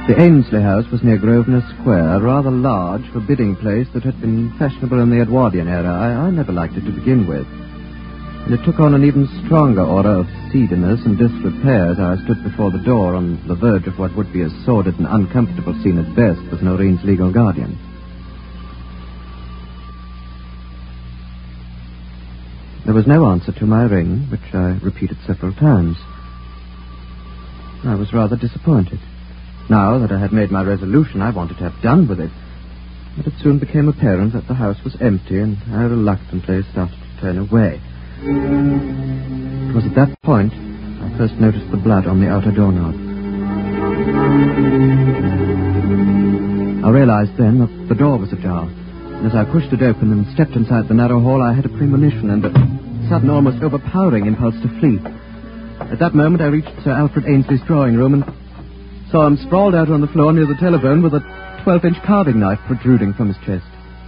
The Ainsley house was near Grosvenor Square, a rather large, forbidding place that had been fashionable in the Edwardian era. I never liked it to begin with. And it took on an even stronger aura of seediness and disrepair as I stood before the door on the verge of what would be a sordid and uncomfortable scene at best with Noreen's legal guardian. There was no answer to my ring, which I repeated several times. I was rather disappointed. Now that I had made my resolution, I wanted to have done with it. But it soon became apparent that the house was empty, and I reluctantly started to turn away. It was at that point I first noticed the blood on the outer doorknob. I realized then that the door was ajar, and as I pushed it open and stepped inside the narrow hall, I had a premonition and a sudden, almost overpowering impulse to flee. At that moment, I reached Sir Alfred Ainsley's drawing room and saw him sprawled out on the floor near the telephone with a 12-inch carving knife protruding from his chest.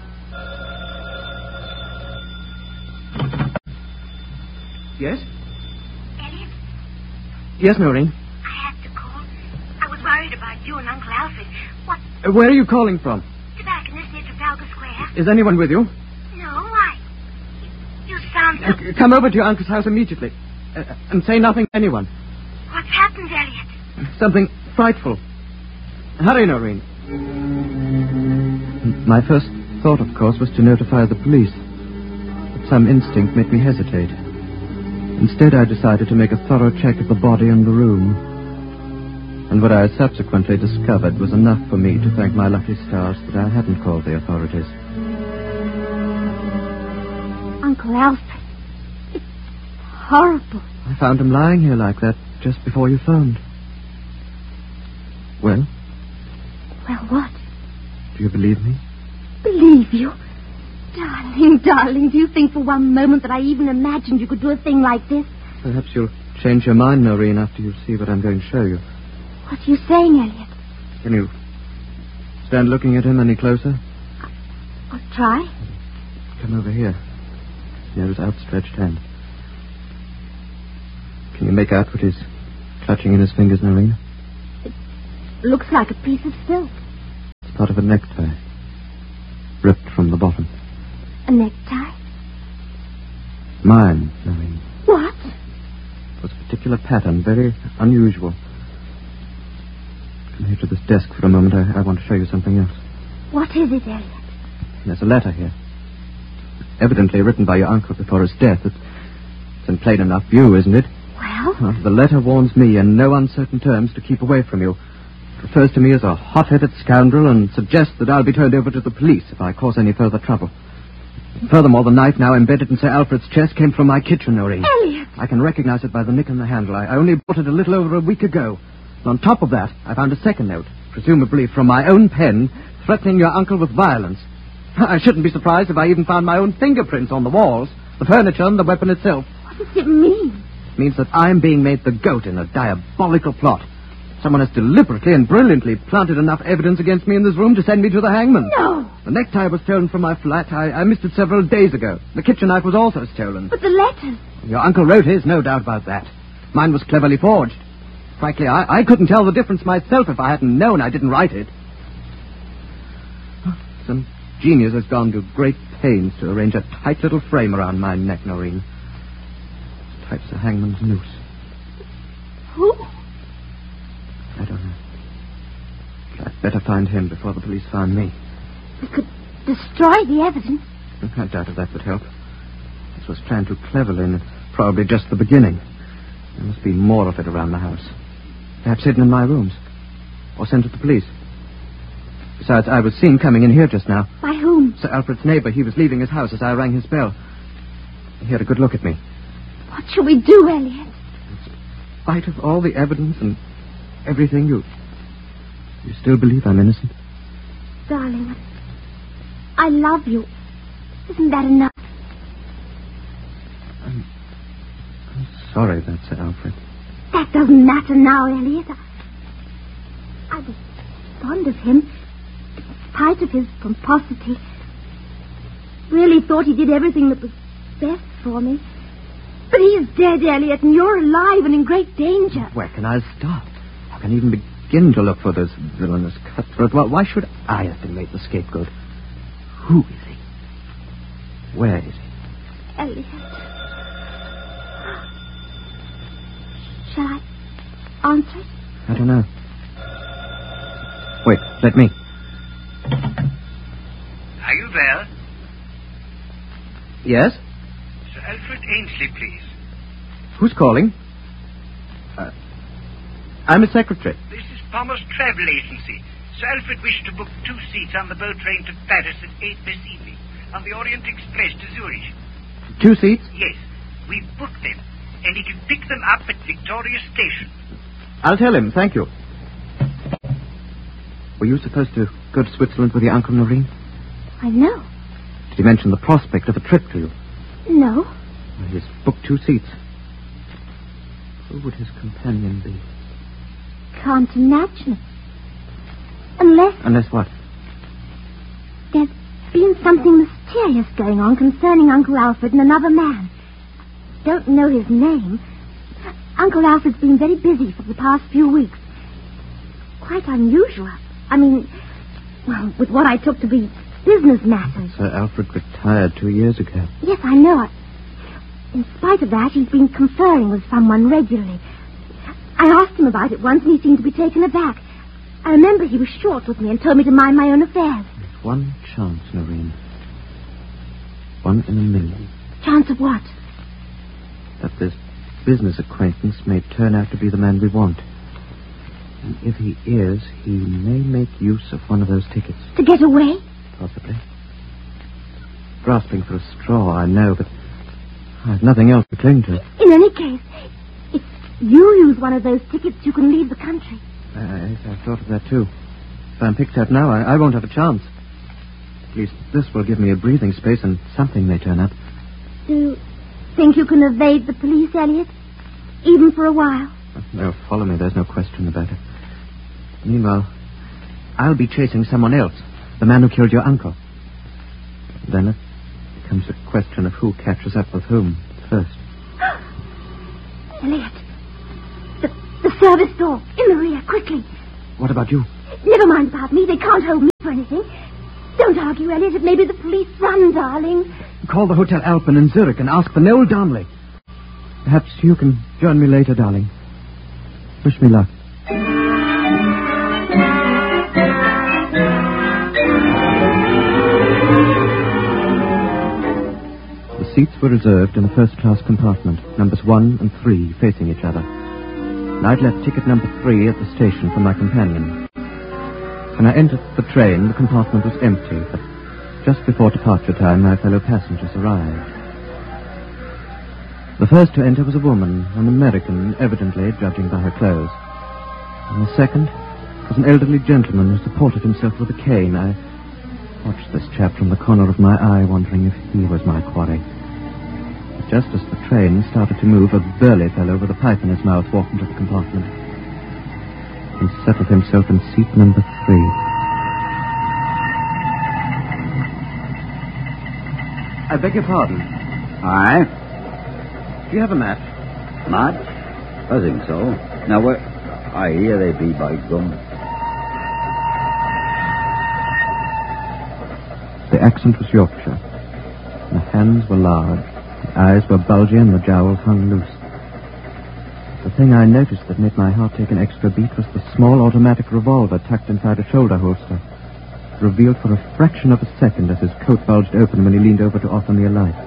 Yes? Elliot? Yes, Noreen? I had to call. I was worried about you and Uncle Alfred. What? Where are you calling from? Tobacconist near Trafalgar Square? Is anyone with you? No, why? You sound so... Come over to your uncle's house immediately. And say nothing to anyone. What's happened, Elliot? Something frightful. Hurry, Noreen. My first thought, of course, was to notify the police. But some instinct made me hesitate. Instead, I decided to make a thorough check of the body and the room. And what I subsequently discovered was enough for me to thank my lucky stars that I hadn't called the authorities. Uncle Alfred. It's horrible. I found him lying here like that just before you phoned. Well? Well, what? Do you believe me? Believe you? Darling, do you think for one moment that I even imagined you could do a thing like this? Perhaps you'll change your mind, Noreen, after you see what I'm going to show you. What are you saying, Elliot? Can you stand looking at him any closer? I'll try. Come over here. Near his outstretched hand. Can you make out what he's clutching in his fingers, Noreen? It looks like a piece of silk. It's part of a necktie. Ripped from the bottom. A necktie? Mine, Noreen. What? It was a particular pattern, very unusual. Come here to this desk for a moment. I want to show you something else. What is it, Elliot? There's a letter here. Evidently written by your uncle before his death. It's in plain enough view, isn't it? Well? The letter warns me in no uncertain terms to keep away from you. It refers to me as a hot-headed scoundrel and suggests that I'll be turned over to the police if I cause any further trouble. Furthermore, the knife now embedded in Sir Alfred's chest came from my kitchen, Noreen. Elliot! I can recognize it by the nick in the handle. I only bought it a little over a week ago. And on top of that, I found a second note, presumably from my own pen, threatening your uncle with violence. I shouldn't be surprised if I even found my own fingerprints on the walls, the furniture and the weapon itself. What does it mean? It means that I'm being made the goat in a diabolical plot. Someone has deliberately and brilliantly planted enough evidence against me in this room to send me to the hangman. No! The necktie was stolen from my flat. I missed it several days ago. The kitchen knife was also stolen. But the letters... Your uncle wrote his, no doubt about that. Mine was cleverly forged. Frankly, I couldn't tell the difference myself if I hadn't known I didn't write it. Some genius has gone to great pains to arrange a tight little frame around my neck, Noreen. Tight as a hangman's noose. Who? I don't know. But I'd better find him before the police find me. We could destroy the evidence. I doubt if that would help. This was planned too cleverly, and it's probably just the beginning. There must be more of it around the house. Perhaps hidden in my rooms. Or sent to the police. Besides, I was seen coming in here just now. By whom? Sir Alfred's neighbor. He was leaving his house as I rang his bell. He had a good look at me. What shall we do, Elliot? In spite of all the evidence and everything, you still believe I'm innocent? Darling, I love you. Isn't that enough? I'm sorry, that's Sir Alfred. That doesn't matter now, Elliot. I was fond of him, in spite of his pomposity. Really thought he did everything that was best for me. But he's dead, Elliot, and you're alive and in great danger. Where can I start? How can I even begin to look for this villainous cutthroat. Why should I have been made the scapegoat? Who is he? Where is he? Elliot. Shall I answer it? I don't know. Wait, let me. Are you there? Yes? Sir Alfred Ainsley, please. Who's calling? I'm a secretary. This is Palmer's Travel Agency. Sir Alfred wished to book 2 seats on the boat train to Paris at 8 this evening, on the Orient Express to Zurich. 2 seats? Yes, we've booked them, and he can pick them up at Victoria Station. I'll tell him, thank you. Were you supposed to go to Switzerland with your Uncle Noreen? I know. Did he mention the prospect of a trip to you? No. Well, he's booked 2 seats. Who would his companion be? Can't imagine it. Unless what? there's been something mysterious going on concerning Uncle Alfred and another man. Don't know his name. Uncle Alfred's been very busy for the past few weeks. Quite unusual. I mean, well, with what I took to be business matters. Sir Alfred retired 2 years ago. Yes, I know it. In spite of that, he's been conferring with someone regularly. I asked him about it once, and he seemed to be taken aback. I remember he was short with me and told me to mind my own affairs. There's one chance, Noreen. 1 in a million. Chance of what? That this business acquaintance may turn out to be the man we want. And if he is, he may make use of one of those tickets. To get away? Possibly. Grasping for a straw, I know, but I have nothing else to cling to. In any case, if you use one of those tickets, you can leave the country. I thought of that, too. If I'm picked up now, I won't have a chance. At least this will give me a breathing space, and something may turn up. Do you think you can evade the police, Elliot? Even for a while? They'll follow me, there's no question about it. Meanwhile, I'll be chasing someone else. The man who killed your uncle. Then it becomes a question of who catches up with whom first. Elliot, the service door, in the rear, quickly. What about you? Never mind about me, they can't hold me for anything. Don't argue, Elliot, it may be the police. Run, darling. Call the Hotel Alpen in Zurich and ask for Noel Darnley. Perhaps you can join me later, darling. Wish me luck. The seats were reserved in a first-class compartment, numbers 1 and 3 facing each other. And I'd left ticket number 3 at the station for my companion. When I entered the train, the compartment was empty, but just before departure time, my fellow passengers arrived. The first to enter was a woman, an American, evidently, judging by her clothes. And the second was an elderly gentleman who supported himself with a cane. I watched this chap from the corner of my eye, wondering if he was my quarry. But just as the train started to move, a burly fellow with a pipe in his mouth walked into the compartment. He settled himself in seat number 3. I beg your pardon. Aye? Do you have a match? Match? I think so. Now, where... Aye, here they be, by gum. The accent was Yorkshire. The hands were large, the eyes were bulgy, and the jowls hung loose. The thing I noticed that made my heart take an extra beat was the small automatic revolver tucked inside a shoulder holster, revealed for a fraction of a second as his coat bulged open when he leaned over to offer me a light.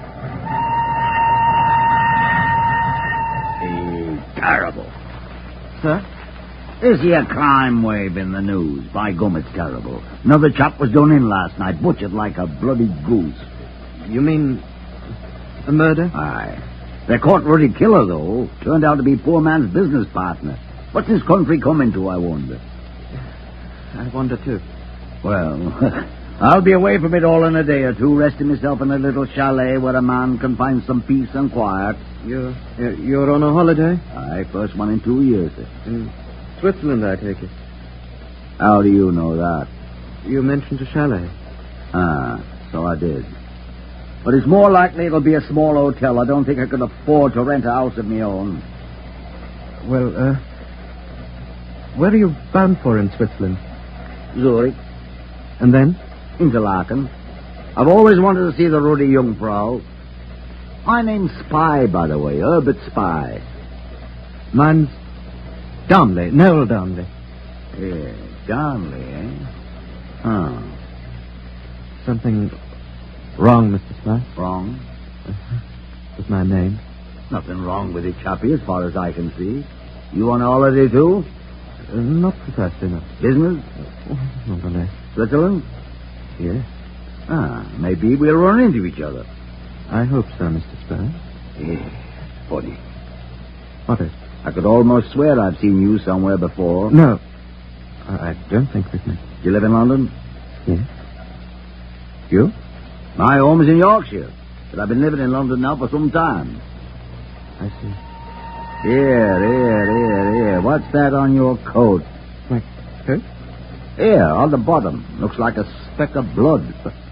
Terrible. Sir? This here crime wave in the news. By gum, it's terrible. Another chap was done in last night, butchered like a bloody goose. You mean a murder? Aye. They caught Ruddy Killer, though. Turned out to be poor man's business partner. What's this country coming to, I wonder? I wonder, too. Well, I'll be away from it all in a day or two, resting myself in a little chalet where a man can find some peace and quiet. You're on a holiday? Aye, first one in 2 years. In Switzerland, I take it. How do you know that? You mentioned a chalet. Ah, so I did. But it's more likely it'll be a small hotel. I don't think I could afford to rent a house of my own. Well, Where are you bound for in Switzerland? Zurich. And then? Interlaken. I've always wanted to see the Rudi Jungfrau. My name's Spy, by the way. Herbert Spy. Mine's Darnley. Noel Darnley. Yeah, Darnley, eh? Huh. Something wrong, Mr. Spy? Wrong? With my name? Nothing wrong with it, Chappie, as far as I can see. You on holiday, too? Not precisely, no. Business? Not the less. Switzerland? Yes. Maybe we'll run into each other. I hope so, Mr. Spy. Yeah, funny. What is? I could almost swear I've seen you somewhere before. No. I don't think we've met. You live in London? Yes. You? My home is in Yorkshire, but I've been living in London now for some time. I see. Here. What's that on your coat? My coat? Here, on the bottom. Looks like a speck of blood.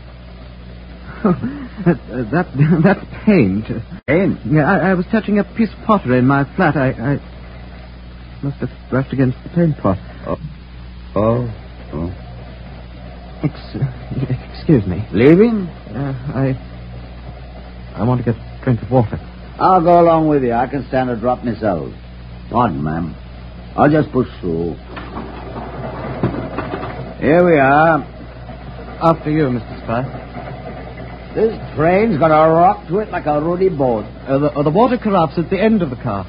That's paint. Paint? Yeah, I was touching a piece of pottery in my flat. I must have brushed against the paint pot. Oh. Excuse me. Leaving? I want to get a drink of water. I'll go along with you. I can stand a drop myself. Pardon, ma'am. I'll just push through. Here we are. After you, Mr. Spy. This train's got a rock to it like a ruddy boat. The water carafe's at the end of the car.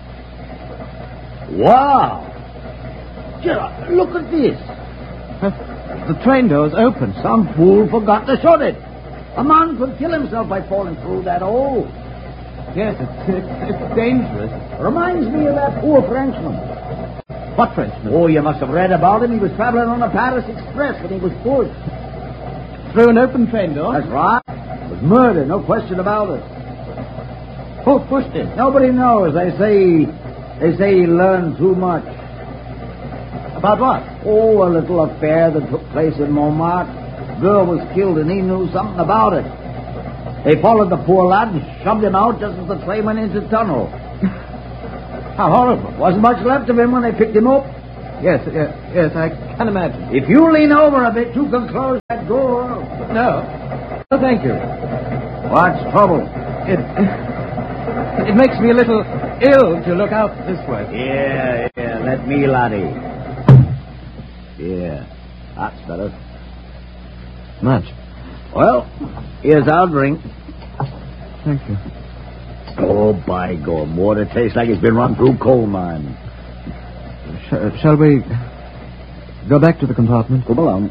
Wow! Gerard, look at this. The train door's open. Some fool forgot to shut it. A man could kill himself by falling through that hole. Yes, it's dangerous. Reminds me of that poor Frenchman. What Frenchman? Oh, you must have read about him. He was traveling on the Paris Express when he was pushed. Through an open train door? That's right. It was murder, no question about it. Who pushed him? Nobody knows. They say he learned too much. About what? Oh, a little affair that took place in Montmartre. Girl was killed and he knew something about it. They followed the poor lad and shoved him out just as the train went into the tunnel. How horrible. Wasn't much left of him when they picked him up. Yes, I can imagine. If you lean over a bit, you can close that door. No, thank you. What's trouble? It makes me a little ill to look out this way. Yeah, let me, laddie. Yeah, that's better. Much. Well, here's our drink. Thank you. Oh, by God, water tastes like it's been run through coal mine. Shall we go back to the compartment? Come along.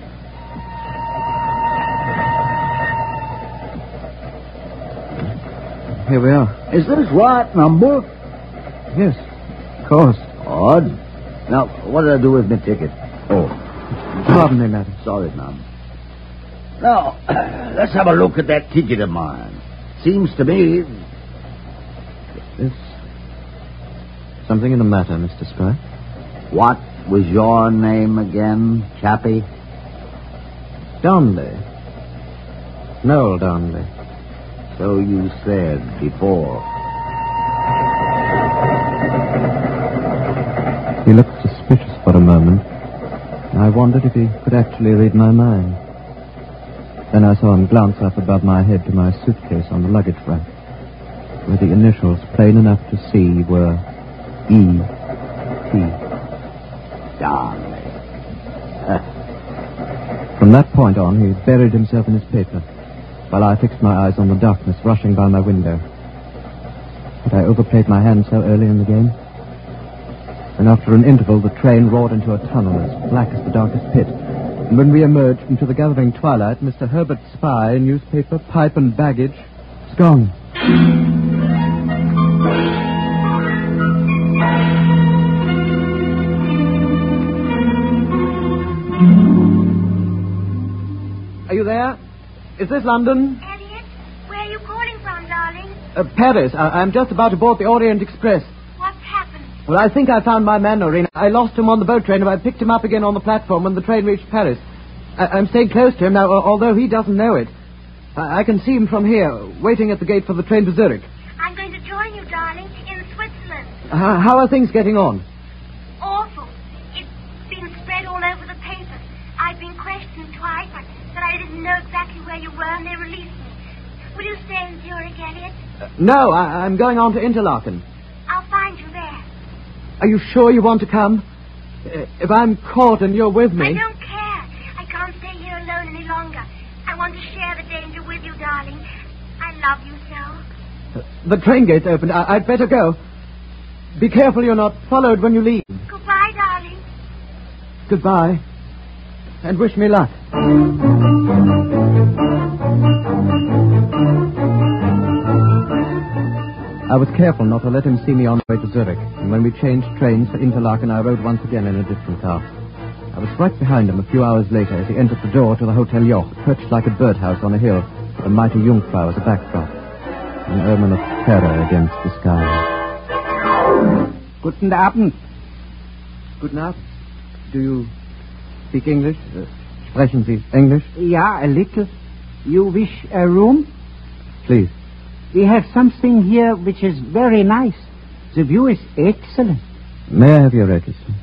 Here we are. Is this right number? Yes, of course. Odd. Now, what did I do with my ticket? Oh. Pardon me, madam. Sorry, ma'am. Now, let's have a look at that ticket of mine. Seems to me... Is something in the matter, Mr. Spy? What was your name again, Chappie? Darnley. Noel Darnley. So you said before. He looked suspicious for a moment. I wondered if he could actually read my mind. Then I saw him glance up above my head to my suitcase on the luggage rack, where the initials, plain enough to see, were E.T. Darnley. From that point on, he buried himself in his paper, while I fixed my eyes on the darkness rushing by my window. Had I overplayed my hand so early in the game? And after an interval, the train roared into a tunnel as black as the darkest pit. And when we emerged into the gathering twilight, Mr. Herbert Spy, newspaper, pipe, and baggage, was gone. Are you there? Is this London? Elliot, where are you calling from, darling? Paris. I'm just about to board the Orient Express. What's happened? Well, I think I found my man, Noreen. I lost him on the boat train, and I picked him up again on the platform when the train reached Paris. I'm staying close to him now, although he doesn't know it. I can see him from here, waiting at the gate for the train to Zurich. I'm going to join you, darling, in Switzerland. How are things getting on? Awful. It's read all over the papers. I've been questioned twice. I said I didn't know exactly where you were, and they released me. Will you stay in Zurich, Elliot? No, I'm going on to Interlaken. I'll find you there. Are you sure you want to come? If I'm caught and you're with me... I don't care. I can't stay here alone any longer. I want to share the danger with you, darling. I love you so. The train gate's opened. I'd better go. Be careful you're not followed when you leave. Goodbye, darling. Goodbye. And wish me luck. I was careful not to let him see me on the way to Zurich, and when we changed trains for Interlaken, I rode once again in a different car. I was right behind him a few hours later as he entered the door to the Hotel Joch, perched like a birdhouse on a hill, with a mighty Jungfrau as a backdrop, an omen of terror against the sky. Guten Abend. Guten Abend. Do you speak English? Sprechen Sie English? Yeah, a little. You wish a room? Please. We have something here which is very nice. The view is excellent. May I have your register?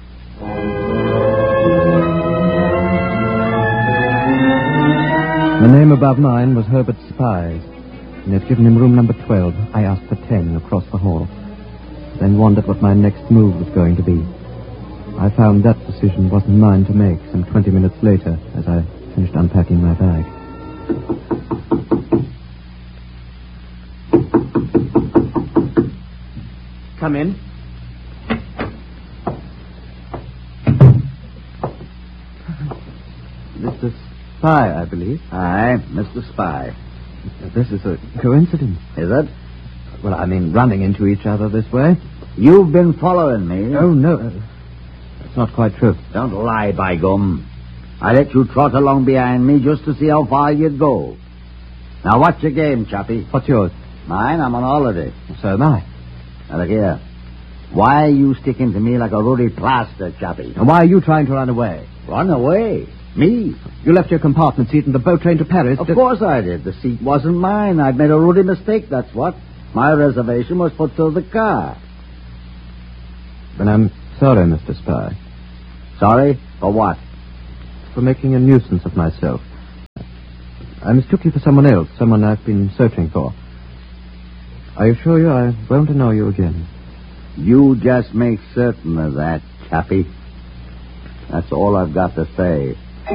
The name above mine was Herbert Spies, and had given him room number 12. I asked for 10 across the hall, then wondered what my next move was going to be. I found that decision wasn't mine to make some 20 minutes later as I finished unpacking my bag. Come in. Mr. Spy, I believe. Aye, Mr. Spy. This is a coincidence. Is it? Well, I mean, running into each other this way. You've been following me. Oh, no. That's not quite true. Don't lie, by gum. I let you trot along behind me just to see how far you'd go. Now, what's your game, chappie? What's yours? Mine? I'm on holiday. So am I. Now, look here. Why are you sticking to me like a ruddy plaster, chappie? And why are you trying to run away? Run away? Me? You left your compartment seat in the boat train to Paris. Of course I did. The seat wasn't mine. I'd made a ruddy mistake, that's what. My reservation was put to the car. Then I'm sorry, Mr. Spy. Sorry? For what? For making a nuisance of myself. I mistook you for someone else, someone I've been searching for. I assure you I won't annoy you again. You just make certain of that, chappie. That's all I've got to say.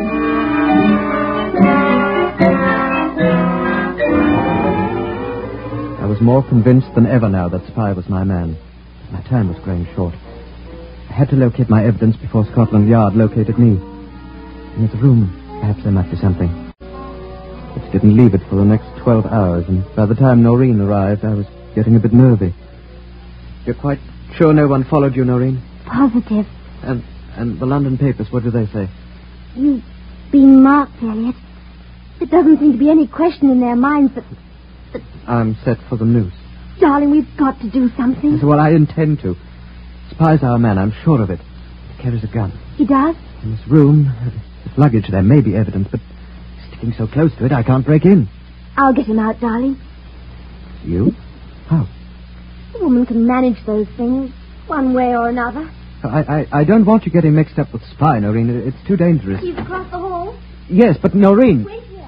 I was more convinced than ever now that Spy was my man. My time was growing short. I had to locate my evidence before Scotland Yard located me. In his room, perhaps there might be something. But didn't leave it for the next 12 hours, and by the time Noreen arrived, I was getting a bit nervy. You're quite sure no one followed you, Noreen? Positive. And the London papers, what do they say? You've been marked, Elliot. There doesn't seem to be any question in their minds that... I'm set for the noose. Darling, we've got to do something. Well, I intend to. Spy's our man, I'm sure of it. He carries a gun. He does? In this room, his luggage, there may be evidence, but sticking so close to it, I can't break in. I'll get him out, darling. You? How? A woman can manage those things, one way or another. I don't want you getting mixed up with Spy, Noreen. It's too dangerous. He's across the hall. Yes, but Noreen... Wait here.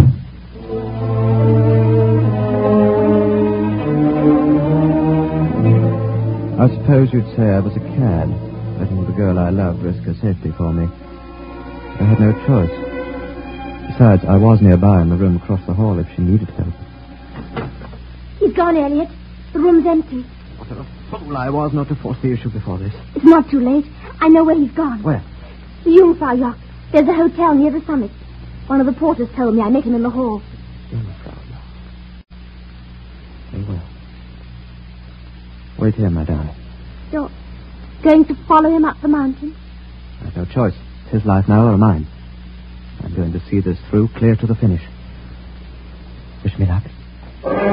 I suppose you'd say I was a cad, letting the girl I loved risk her safety for me. I had no choice. Besides, I was nearby in the room across the hall if she needed help. He's gone, Elliot. The room's empty. What a fool I was not to force the issue before this. It's not too late. I know where he's gone. Where? The Jungfrau Yacht. There's a hotel near the summit. One of the porters told me. I met him in the hall. Jungfrau Yacht. Very well. Wait here, my darling. You're going to follow him up the mountain? I have no choice. It's his life now or mine. I'm going to see this through clear to the finish. Wish me luck.